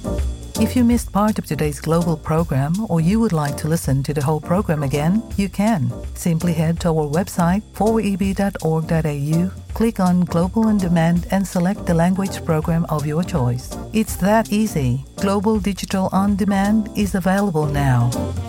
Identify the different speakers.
Speaker 1: If you missed part of today's global program or you would like to listen to the whole program again, you can. Simply head to our website 4eb.org.au, click on Global On Demand and select the language program of your choice. It's that easy. Global Digital On Demand is available now.